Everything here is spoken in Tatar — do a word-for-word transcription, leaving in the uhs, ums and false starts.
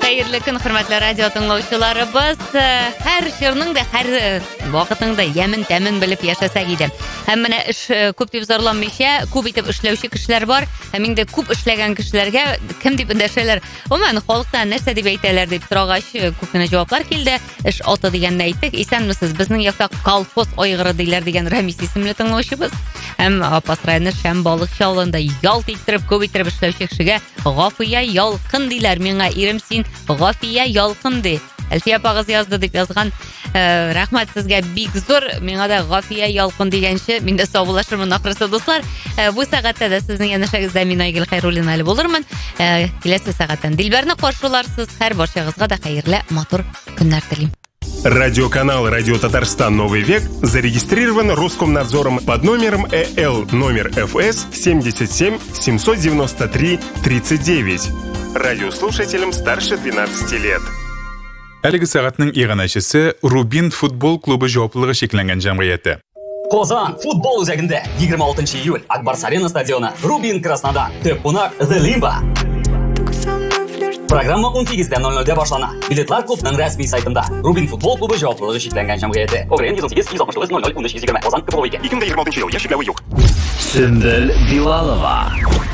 Xayrli kun, hurmatli radio tinglovchilarimiz. Har shirning-da, har vaqtingda yamin-tamin bilib yashasak edi. Ham mana ish ko'p deb zorlanmaycha, ko'p etib ishlovchi kishilar bor. Hamingda ko'p ishlagan kishilarga kim deb indashalar? Umuman xalqdan narsa deb aytaylar deb so'ragach, ko'pgina javoblar keldi. Ish oti deganni aytdik. Esanmisiz? Bizning yoqda kolxoz oyg'iri deylar degan Ramis ismli tinglovchimiz. Ham Apasrayni Shamboliq shovlanda yol tektirib, ko'p etib ishlovchi kishiga G'ofiya Yolqin deylar. Menga erim sen G'ofiya Yolqin de. Alfiya Pag'iz yozdi deb yozgan. Rahmat sizga big zo'r. Menga da G'ofiya Yolqin degancha menda sog'lashirman oxirida do'stlar. Bu soatda da sizning yanashagizda men Oygul Xayrullina ali bo'larman. Kelasi soatdan Dilbarni qo'shularsiz. Har barchangizga da xayrli, motor kunlar tilayman. Радиоканал «Радио Татарстан. Новый век» зарегистрирован Роскомнадзором под номером э эл номер эф эс семьдесят семь семьсот девяносто три тридцать девять. Радиослушателям старше двенадцати лет. Әлеге сәгатьнең иганәчесе Рубин футбол клубы җаваплылыгы шекләнгән җәмгыяте. Qozon futbol үзәгендә yigirma oltinchi iyul Akbar Arena stadioni Rubin Krasnodar. Төп кунак The Limba. Программа он sekiz nol nolda башлана. Билетлар клубның рәсми сайтында. Рубин футбол клубы җаваплылыгы шекләнгән җәмгыяте. Огрен йөз он сигез йөз алтмыш тугыз ноль ноль ун өч йөз егерме. Казан КПВ ике. ике мең егерме алтынчы ел яшьләве юк. Сөмбел Билалова.